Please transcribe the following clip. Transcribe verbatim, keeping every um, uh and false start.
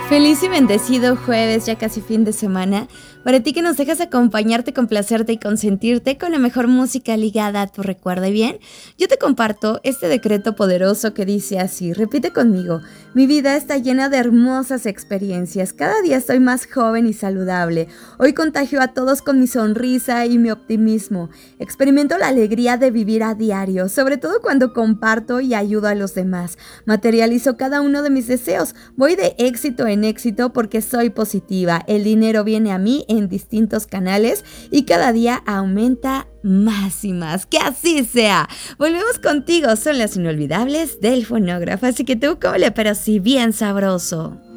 Feliz y bendecido jueves, ya casi fin de semana. Para ti que nos dejas acompañarte, complacerte y consentirte con la mejor música ligada a tu recuerdo. Y bien, yo te comparto este decreto poderoso que dice así, repite conmigo: mi vida está llena de hermosas experiencias, cada día estoy más joven y saludable. Hoy contagio a todos con mi sonrisa y mi optimismo. Experimento la alegría de vivir a diario, sobre todo cuando comparto y ayudo a los demás. Materializo cada uno de mis deseos, voy de éxito en éxito porque soy positiva. El dinero viene a mí en distintos canales y cada día aumenta más y más. ¡Que así sea! Volvemos contigo, son las inolvidables del fonógrafo. Así que tú, cómele, pero sí bien sabroso.